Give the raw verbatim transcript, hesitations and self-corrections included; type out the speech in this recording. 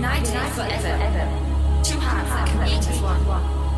United forever. Two hearts that can beat as one.